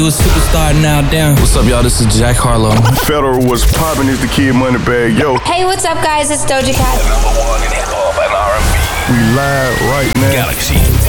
You a superstar now, damn. What's up, y'all? This is Jack Harlow. Federal was popping is the Kid Moneybag. Yo. Hey, what's up, guys? It's Doja Cat. The #1 in hip hop and R&B. We live right now. Galaxy